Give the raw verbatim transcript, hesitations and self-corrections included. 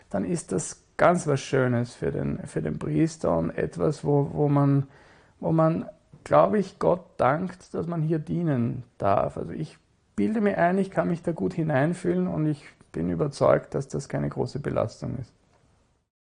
dann ist das ganz was Schönes für den, für den Priester und etwas, wo, wo man, wo man, glaube ich, Gott dankt, dass man hier dienen darf. Also ich bilde mir ein, ich kann mich da gut hineinfühlen und ich bin überzeugt, dass das keine große Belastung ist.